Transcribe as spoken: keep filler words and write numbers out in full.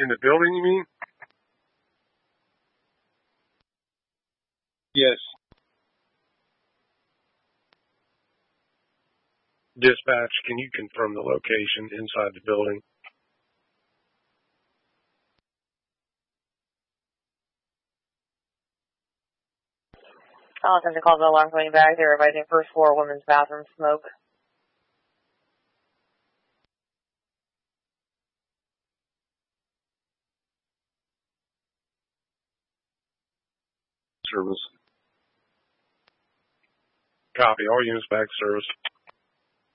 In the building, you mean? Yes. Dispatch, can you confirm the location inside the building? I'll attempt to call the alarm coming back. They're advising first floor women's bathroom smoke. Service. Copy. All units back to service.